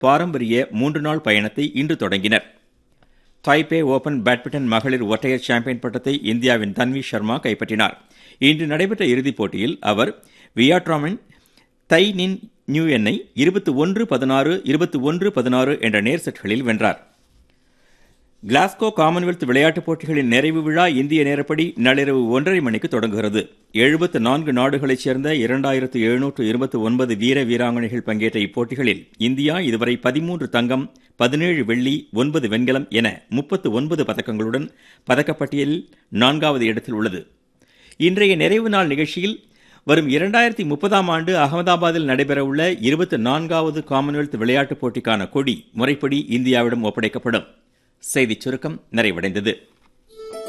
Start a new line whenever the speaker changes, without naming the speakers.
பாரம்பரிய 3 நாள் பயணத்தை இன்று தொடங்கினர். தைபே ஓபன் பேட்மிண்டன் மகளிர் ஒற்றையர் சாம்பியன் பட்டத்தை இந்தியாவின் தன்வி சர்மா கைப்பற்றினார். இன்று நடைபெற்ற இறுதிப் போட்டியில் அவர் வியட்நாமின் தை நின் நியூயனை 21-16, 21-16 என்ற நேர் செட்களில் வென்றார். கிளாஸ்கோ காமன்வெல்த் விளையாட்டுப் போட்டிகளின் நிறைவு விழா இந்திய நேரப்படி நள்ளிரவு 1:30 மணிக்கு தொடங்குகிறது. 74 நாடுகளைச் சேர்ந்த 2729 வீர வீராங்கனைகள் பங்கேற்ற இப்போட்டிகளில் இந்தியா இதுவரை 13 தங்கம், 17 வெள்ளி, 9 வெண்கலம் என 39 பதக்கங்களுடன் பதக்கப்பட்டியலில் 4வது இடத்தில் உள்ளது. இன்றைய நிறைவு நாள் நிகழ்ச்சியில் வரும் 2030ஆம் ஆண்டு அகமதாபாத்தில் நடைபெறவுள்ள 24வது காமன்வெல்த் விளையாட்டுப் போட்டிக்கான கொடி முறைப்படி இந்தியாவிடம் ஒப்படைக்கப்படும். செய்திச் சுருக்கம் நிறைவடைந்தது.